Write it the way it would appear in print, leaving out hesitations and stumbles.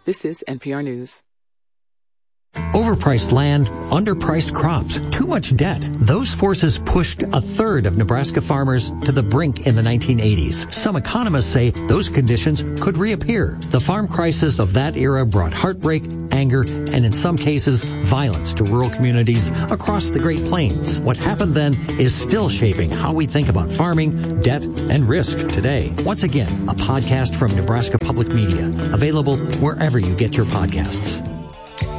This is NPR News. Overpriced land, underpriced crops, too much debt. Those forces pushed a third of Nebraska farmers to the brink in the 1980s. Some economists say those conditions could reappear. The farm crisis of that era brought heartbreak, anger, and in some cases, violence to rural communities across the Great Plains. What happened then is still shaping how we think about farming, debt, and risk today. Once again, a podcast from Nebraska Public Media, available wherever you get your podcasts.